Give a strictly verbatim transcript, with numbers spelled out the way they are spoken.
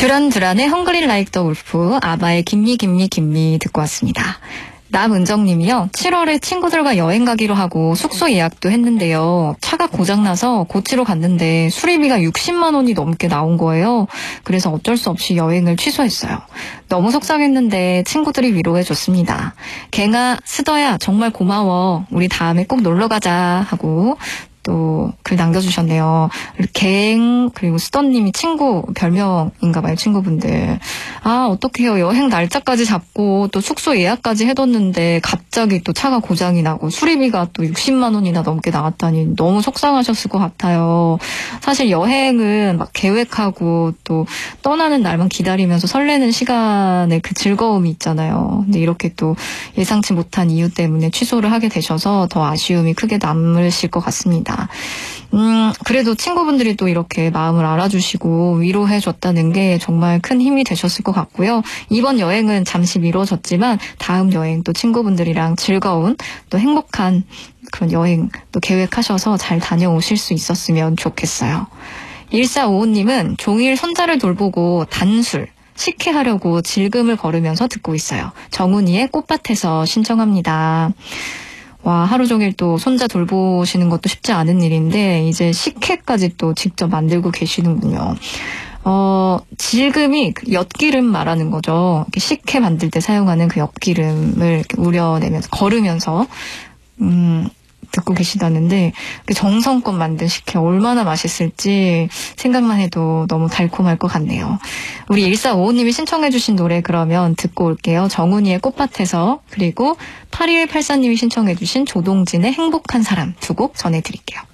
듀란듀란의 헝그리 라이크 더 울프, 아바의 김미 김미 김미 듣고 왔습니다. 남은정님이요. 칠월에 친구들과 여행 가기로 하고 숙소 예약도 했는데요. 차가 고장나서 고치러 갔는데 수리비가 육십만 원이 넘게 나온 거예요. 그래서 어쩔 수 없이 여행을 취소했어요. 너무 속상했는데 친구들이 위로해줬습니다. 갱아, 스더야 정말 고마워. 우리 다음에 꼭 놀러가자 하고 또 글 남겨주셨네요. 갱 그리고 스더님이 친구 별명인가 봐요. 친구분들. 아 어떡해요. 여행 날짜까지 잡고 또 숙소 예약까지 해뒀는데 갑자기 또 차가 고장이 나고 수리비가 또 육십만 원이나 넘게 나왔다니 너무 속상하셨을 것 같아요. 사실 여행은 막 계획하고 또 떠나는 날만 기다리면서 설레는 시간에 그 즐거움이 있잖아요. 근데 이렇게 또 예상치 못한 이유 때문에 취소를 하게 되셔서 더 아쉬움이 크게 남으실 것 같습니다. 음, 그래도 친구분들이 또 이렇게 마음을 알아주시고 위로해줬다는 게 정말 큰 힘이 되셨을 것 같고요. 이번 여행은 잠시 미뤄졌지만 다음 여행 또 친구분들이랑 즐거운 또 행복한 그런 여행 또 계획하셔서 잘 다녀오실 수 있었으면 좋겠어요. 일사오오님은 종일 손자를 돌보고 단술, 식혜하려고 질금을 걸으면서 듣고 있어요. 정훈이의 꽃밭에서 신청합니다. 와, 하루 종일 또 손자 돌보시는 것도 쉽지 않은 일인데 이제 식혜까지 또 직접 만들고 계시는군요. 어, 질금이 엿기름 말하는 거죠. 식혜 만들 때 사용하는 그 엿기름을 이렇게 우려내면서 걸으면서 음, 듣고 계시다는데 정성껏 만든 식혜 얼마나 맛있을지 생각만 해도 너무 달콤할 것 같네요. 우리 일사오오님이 신청해 주신 노래 그러면 듣고 올게요. 정훈이의 꽃밭에서, 그리고 팔이일팔사님이 신청해 주신 조동진의 행복한 사람 두 곡 전해드릴게요.